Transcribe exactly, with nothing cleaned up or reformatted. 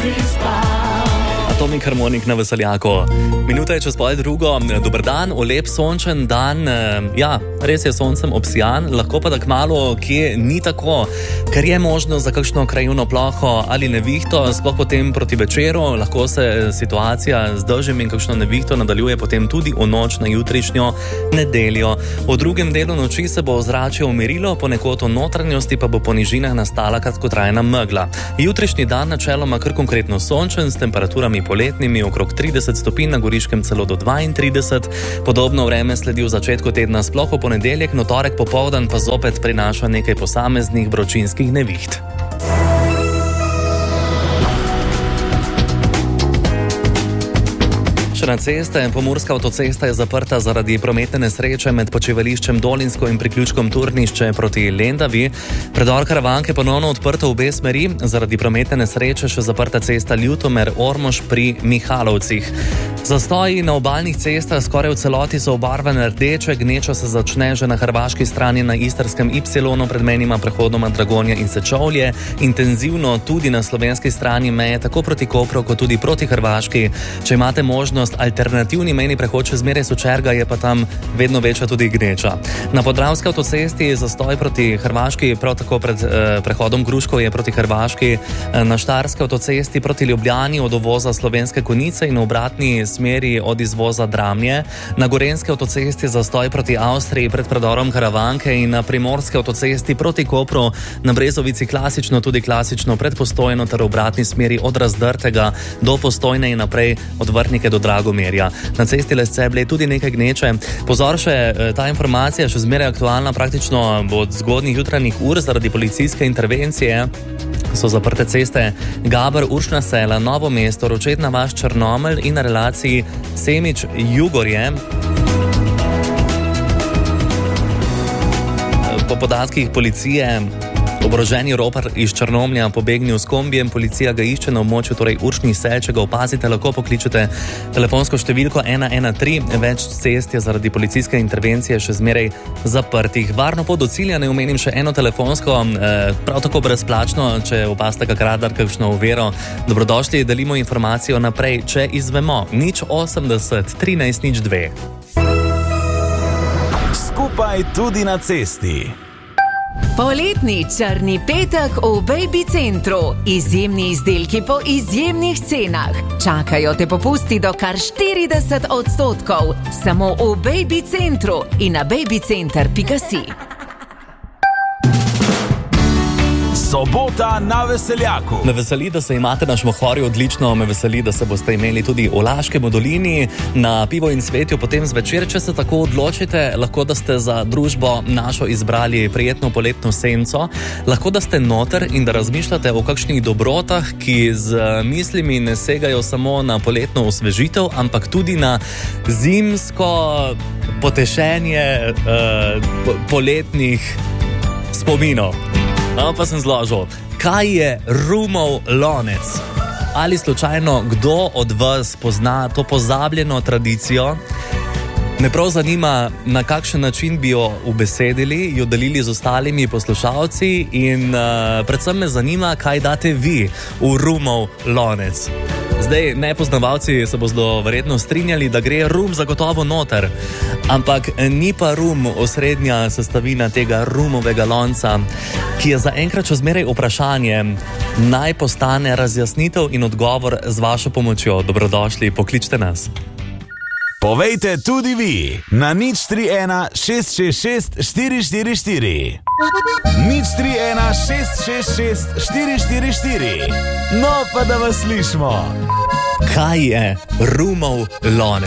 Atomik harmonik na Veseljaku. Minuta je čez pol drugo. Dober dan, lep sončen dan. Ja, res je soncem obsijan, lahko pa da kmalu, kje ni tako, ker je možno za kakšno krajevno ploho ali nevihto, sploh potem proti večeru, lahko se situacija z dežjem in kakšno nevihto nadaljuje potem tudi v noč na jutrišnjo nedeljo. V drugem delu noči se bo ozračje umirilo, ponekod v notranjosti pa bo po nižinah nastala kratkotrajna megla. Jutrišnji dan načeloma kar konkretno sončen, s temperaturami poletnimi okrog trideset stopinj, na Goriškem celo do dvaintrideset. Podobno vreme sledi v začetku tedna, sploh v ponedeljek, no torek popoldan pa zopet prinaša nekaj posameznih vročinskih neviht. Še na ceste, Pomurska avtocesta je zaprta zaradi prometne nesreče med počivališčem Dolinsko in priključkom Turnišče proti Lendavi. Predor Karavanke ponovno odprto v obe smeri, zaradi prometne nesreče še zaprta cesta Ljutomer-Ormož pri Mihalovcih. Zastoji na obalnih cestah skoraj v celoti so obarvane rdeče, gneča se začne že na hrvaški strani na istrskem Ipsilonu pred mejnima prehodoma Dragonja in Sečovlje, intenzivno tudi na slovenski strani meje, tako proti Kopru kot tudi proti Hrvaški. Če imate možnost, alternativni mejni prehod čez Zmerje Sočerga, je pa tam vedno večja tudi gneča. Na Podravski avtocesti je zastoj proti Hrvaški, prav tako pred eh, prehodom Gruškov je proti Hrvaški, eh, na Štajerski avtocesti proti Ljubljani od uvoza Slovenske Konjice in v obratni smeri od izvoza Dramlje, na Gorenjski avtocesti zastoj proti Avstriji pred predorom Karavanke in na Primorski avtocesti proti Kopru, na Brezovici klasično, tudi klasično pred Postojno ter v obratni smeri od Razdrtega do Postojne in naprej od Vrhnike do Dragomerja. Na cesti Lesceblje tudi nekaj gneče. Pozor še, ta informacija še zmeraj aktualna, praktično od zgodnjih jutranjih ur zaradi policijske intervencije so zaprte ceste Gaber, Uršna Sela, Novo mesto, Ročetna vas, Črnomelj in na relaciji Semič-Jugorje. Po podatkih policije oboroženi ropar iz Črnomlja pobegnil s kombijem, policija ga išče na območju, torej Uršni Sel. Če ga opazite, lahko pokličete telefonsko številko ena ena tri, več cest je zaradi policijske intervencije še zmeraj zaprtih. Varno pot do cilja, ne omenim še eno telefonsko, eh, prav tako brezplačno, če opazite kak radar, kakšno oviro. Dobrodošli, delimo informacijo naprej, če izvemo. Nič osemdeset, trinajst, nič dve. Skupaj tudi na cesti. Poletni črni petek v Baby Centru. Izjemni izdelki po izjemnih cenah. Čakajo te popusti do kar štirideset odstotkov. Samo v Baby Centru in na babycenter pika si. Sobota na Veseljaku. Me veseli, da se imate na Šmohorju odlično, me veseli, da se boste imeli tudi v Laškem dolini na pivo in cvetju potem zvečer, če se tako odločite. Lahko, da ste za družbo našo izbrali prijetno poletno senco, lahko, da ste noter in da razmišljate o kakšnih dobrotah, ki z mislimi ne segajo samo na poletno osvežitev, ampak tudi na zimsko potešenje uh, po- poletnih spominov. No, pa sem zložil. Kaj je rumov lonec? Ali slučajno kdo od vas pozna to pozabljeno tradicijo? Me prav zanima, na kakšen način bi jo ubesedili, jo delili z ostalimi poslušalci in uh, predvsem me zanima, kaj date vi v rumov lonec. Zdaj, nepoznavalci se bodo verjetno strinjali, da gre rum zagotovo noter, ampak ni pa rum osrednja sestavina tega rumovega lonca, ki je zaenkrat še zmeraj vprašanje. Naj postane razjasnitev in odgovor z vašo pomočjo. Dobrodošli, pokličte nas. Povejte tudi vi na nič tri ena šest šest šest štiri štiri štiri. nič tri ena šest šest šest štiri štiri štiri. No, pa da vas slišimo. Kaj je rumov lonec?